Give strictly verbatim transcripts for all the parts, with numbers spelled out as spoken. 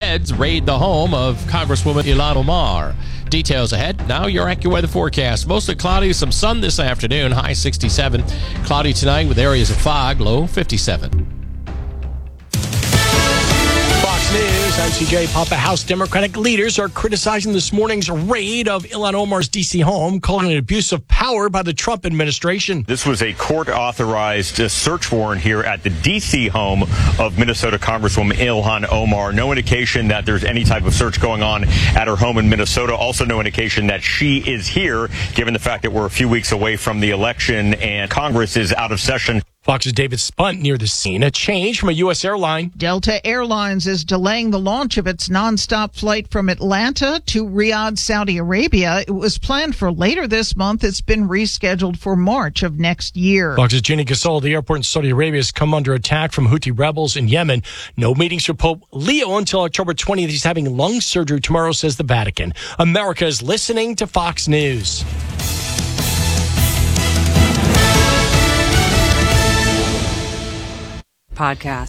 Feds raid the home of Congresswoman Ilhan Omar. Details ahead. Now your AccuWeather forecast. Mostly cloudy, some sun this afternoon, high sixty-seven. Cloudy tonight with areas of fog, low fifty-seven. Fox News, I'm C J Papa. House Democratic leaders are criticizing this morning's raid of Ilhan Omar's D C home, calling it abuse of power by the Trump administration. This was a court-authorized search warrant here at the D C home of Minnesota Congresswoman Ilhan Omar. No indication that there's any type of search going on at her home in Minnesota. Also no indication that she is here, given the fact that we're a few weeks away from the election and Congress is out of session. Fox's David Spunt near the scene. A change from a U S airline. Delta Airlines is delaying the launch of its nonstop flight from Atlanta to Riyadh, Saudi Arabia. It was planned for later this month. It's been rescheduled for March of next year. Fox's Jenny Gasol. The airport in Saudi Arabia has come under attack from Houthi rebels in Yemen. No meetings for Pope Leo until October twentieth. He's having lung surgery tomorrow, says the Vatican. America is listening to Fox News. Podcast.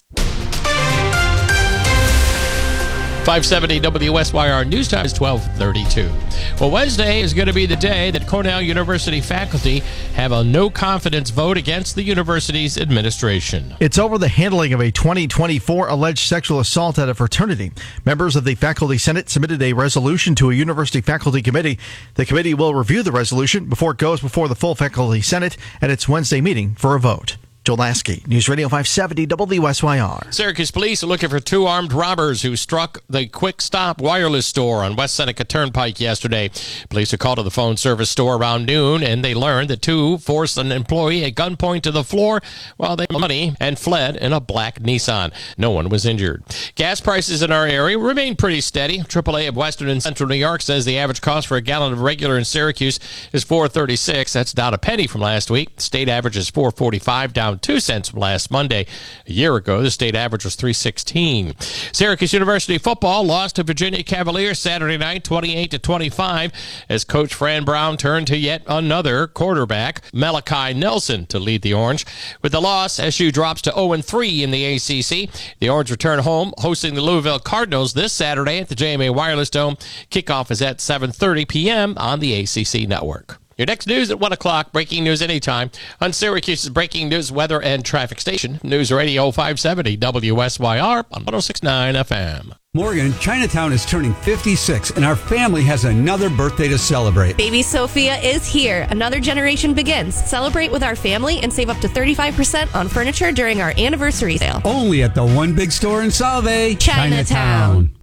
five seventy W S Y R News Time is twelve thirty-two. Well, Wednesday is going to be the day that Cornell University faculty have a no-confidence vote against the university's administration. It's over the handling of a twenty twenty-four alleged sexual assault at a fraternity. Members of the Faculty Senate submitted a resolution to a university faculty committee. The committee will review the resolution before it goes before the full Faculty Senate at its Wednesday meeting for a vote. Joel Lasky, News Radio five seventy W S Y R. Syracuse police are looking for two armed robbers who struck the Quick Stop wireless store on West Seneca Turnpike yesterday. Police are called to the phone service store around noon, and they learned the two forced an employee at gunpoint to the floor while they took money and fled in a black Nissan. No one was injured. Gas prices in our area remain pretty steady. triple A of Western and Central New York says the average cost for a gallon of regular in Syracuse is four thirty-six. That's down a penny from last week. State average is four forty-five, down two cents from last Monday. A year ago, the state average was three sixteen. Syracuse University football lost to Virginia Cavaliers Saturday night, twenty-eight to twenty-five, as Coach Fran Brown turned to yet another quarterback, Malachi Nelson, to lead the Orange. With the loss, S U drops to oh and three in the A C C. The Orange return home, hosting the Louisville Cardinals this Saturday at the J M A Wireless Dome. Kickoff is at seven thirty p.m. on the A C C network. Your next news at one o'clock. Breaking news anytime on Syracuse's breaking news, weather, and traffic station. News Radio five seventy W S Y R on one oh six point nine F M. Morgan, Chinatown is turning fifty-six, and our family has another birthday to celebrate. Baby Sophia is here. Another generation begins. Celebrate with our family and save up to thirty-five percent on furniture during our anniversary sale. Only at the One Big Store in Salve, Chinatown. Chinatown.